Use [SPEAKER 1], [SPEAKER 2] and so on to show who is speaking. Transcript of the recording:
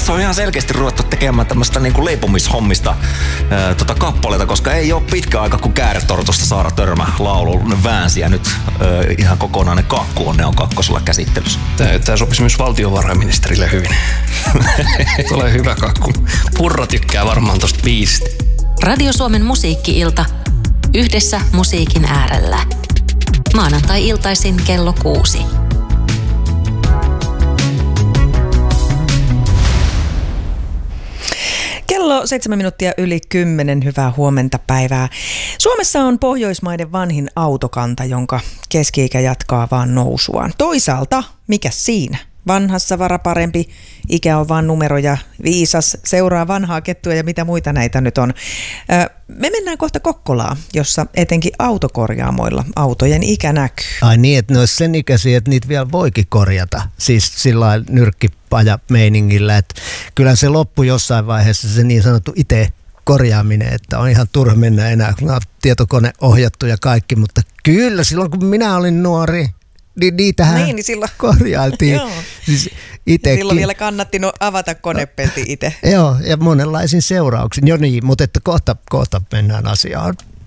[SPEAKER 1] Tässä on ihan selkeästi ruvettu tekemään tämmöistä niinku leipomishommista kappaleita, koska ei ole pitkä aika, kun Kääretortusta Saara Törmä laulu väänsi ja nyt ihan kokonainen kakkuonne on kakkosella käsittelyssä.
[SPEAKER 2] Tämä sopisi myös valtiovarainministerille hyvin. Tulee hyvä kakku. Purra tykkää varmaan tosta biisistä.
[SPEAKER 3] Radio Suomen musiikki-ilta. Yhdessä musiikin äärellä. Maanantai-iltaisin kello 6.
[SPEAKER 4] Kello 7 minuuttia yli 10. Hyvää huomenta päivää. Suomessa on Pohjoismaiden vanhin autokanta, jonka keski-ikä jatkaa vaan nousuaan. Toisaalta, mikä siinä? Vanhassa vara parempi, ikä on vaan numero ja viisas seuraa vanhaa kettua ja mitä muita näitä nyt on. Me mennään kohta Kokkolaan, jossa etenkin autokorjaamoilla autojen ikä näkyy.
[SPEAKER 5] Ai niin, että ne olisi sen ikäisiä, että niitä vielä voikin korjata. Siis sillä lailla nyrkkipaja-meiningillä, että kyllä se loppui jossain vaiheessa se niin sanottu itse korjaaminen, että on ihan turha mennä enää, kun on tietokone ohjattu ja kaikki, mutta kyllä silloin kun minä olin nuori, niitähän niin silloin korjailtiin. Siis
[SPEAKER 4] silloin vielä kannatti avata konepelti itse.
[SPEAKER 5] Joo, ja monenlaisin seurauksin. Jo niin, mutta että kohta mennään asiaan.